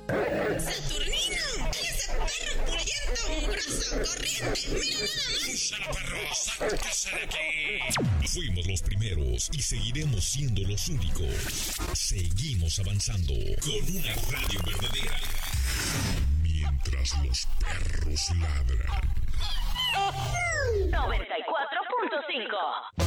¡Saturnino! ¡Ese perro pulliento, mugroso, corriente! ¡Mira nada más! ¡Úsala, perro! ¡Sáquese de aquí! Fuimos los primeros y seguiremos siendo los únicos. Seguimos avanzando con una radio verdadera. Mientras los perros ladran. 94.5